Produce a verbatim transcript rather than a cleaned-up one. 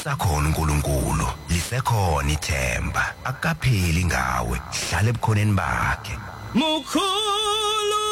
usakhona uNkulunkulu lisekhona ithemba akapheli ngawe hlala ebukhoneni bakhe Mukhulu